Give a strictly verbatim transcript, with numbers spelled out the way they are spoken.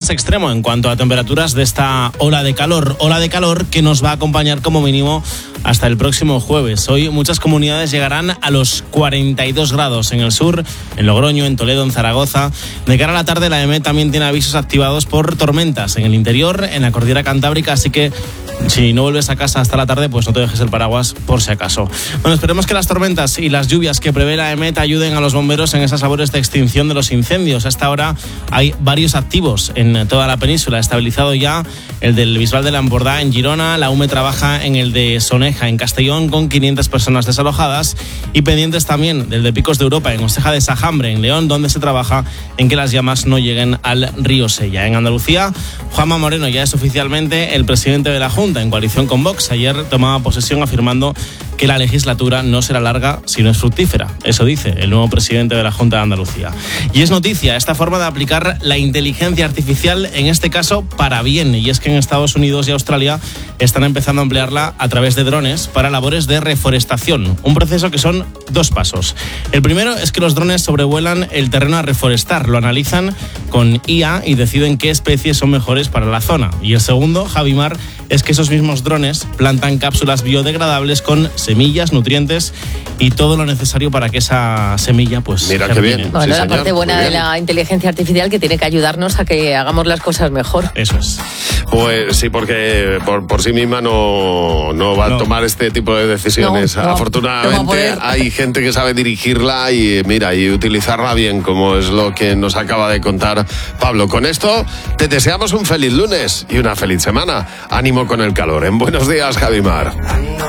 más extremo en cuanto a temperaturas de esta ola de calor. Ola de calor que nos va a acompañar como mínimo hasta el próximo jueves. Hoy muchas comunidades llegarán a los cuarenta y dos grados en el sur, en Logroño, en Toledo, en Zaragoza. De cara a la tarde, la E M E también tiene avisos activados por tormentas en el interior, en la cordillera cantábrica, así que si no vuelves a casa hasta la tarde, pues no te dejes el paraguas por si acaso. Bueno, esperemos que las tormentas y las lluvias que prevé la E M E te ayuden a los bomberos en esas labores de extinción de los incendios. Hasta ahora hay varios activos en toda la península. Estabilizado ya el del Bisbal de la Empordà en Girona. La U M E trabaja en el de Soneja en Castellón con quinientas personas desalojadas, y pendientes también del de Picos de Europa en Osteja de Sajambre en León, donde se trabaja en que las llamas no lleguen al río Sella. En Andalucía, Juanma Moreno ya es oficialmente el presidente de la Junta en coalición con Vox. Ayer tomaba posesión afirmando que la legislatura no será larga si no es fructífera. Eso dice el nuevo presidente de la Junta de Andalucía. Y es noticia esta forma de aplicar la inteligencia artificial, en este caso para bien, y es que en Estados Unidos y Australia están empezando a emplearla a través de drones para labores de reforestación. Un proceso que son dos pasos. El primero es que los drones sobrevuelan el terreno a reforestar, lo analizan con I A y deciden qué especies son mejores para la zona. Y el segundo, Javimar, es que esos mismos drones plantan cápsulas biodegradables con semillas, nutrientes y todo lo necesario para que esa semilla pues Mira qué bien. Bueno, sí, la señor, parte buena muy de bien. la inteligencia artificial, que tiene que ayudarnos a que hagamos las cosas mejor. Eso es. Pues sí, porque por, por sí misma no, no va No. a tomar este tipo de decisiones. No, no, Afortunadamente no va a poder. hay gente que sabe dirigirla y mira, y utilizarla bien, como es lo que nos acaba de contar Pablo. Con esto te deseamos un feliz lunes y una feliz semana. Ánimo con el calor. En Buenos Días, Javimar.